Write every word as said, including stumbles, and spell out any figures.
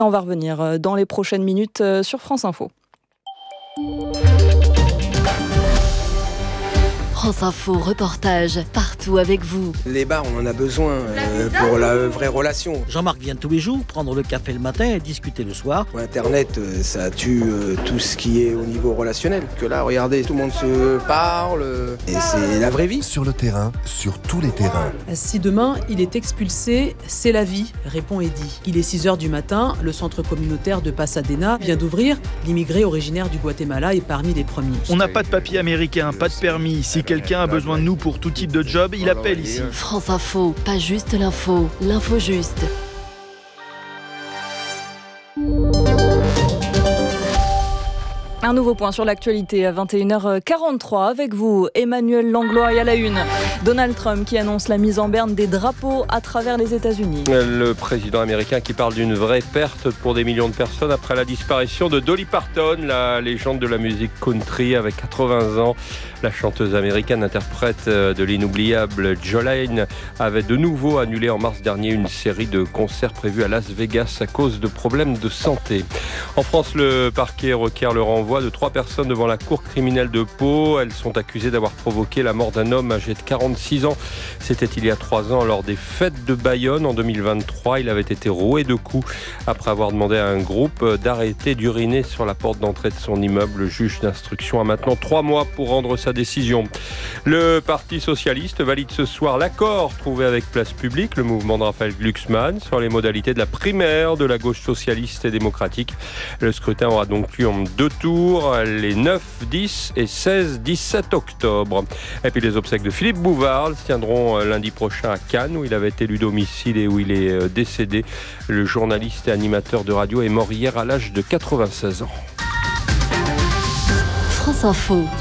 On va revenir dans les prochaines minutes sur France Info. France Info, reportage partout avec vous. Les bars, on en a besoin euh, pour la vraie relation. Jean-Marc vient tous les jours prendre le café le matin et discuter le soir. Internet, euh, ça tue euh, tout ce qui est au niveau relationnel. Que là, regardez, tout le monde se parle euh, et c'est la vraie vie. Sur le terrain, sur tous les terrains. Si demain il est expulsé, c'est la vie, répond Eddy. Il est six heures du matin, le centre communautaire de Pasadena vient d'ouvrir. L'immigré originaire du Guatemala est parmi les premiers. On n'a pas de papier américain, pas de permis. Si quelqu'un a besoin de nous pour tout type de job, il appelle ici. France Info, pas juste l'info, l'info juste. Un nouveau point sur l'actualité à vingt et une heures quarante-trois avec vous, Emmanuel Langlois, et à la une. Donald Trump qui annonce la mise en berne des drapeaux à travers les États-Unis. Le président américain qui parle d'une vraie perte pour des millions de personnes après la disparition de Dolly Parton, la légende de la musique country avec quatre-vingts ans. La chanteuse américaine interprète de l'inoubliable Jolene avait de nouveau annulé en mars dernier une série de concerts prévus à Las Vegas à cause de problèmes de santé. En France, le parquet requiert le renvoi de trois personnes devant la cour criminelle de Pau. Elles sont accusées d'avoir provoqué la mort d'un homme âgé de quarante-six ans. C'était il y a trois ans lors des fêtes de Bayonne en deux mille vingt-trois. Il avait été roué de coups après avoir demandé à un groupe d'arrêter d'uriner sur la porte d'entrée de son immeuble. Le juge d'instruction a maintenant trois mois pour rendre sa décision. Le Parti socialiste valide ce soir l'accord trouvé avec Place Publique, le mouvement de Raphaël Glucksmann, sur les modalités de la primaire de la gauche socialiste et démocratique. Le scrutin aura donc lieu en deux tours, les neuf, dix et seize dix-sept octobre. Et puis les obsèques de Philippe Bouvard se tiendront lundi prochain à Cannes, où il avait été élu domicile et où il est décédé. Le journaliste et animateur de radio est mort hier à l'âge de quatre-vingt-seize ans. France Info.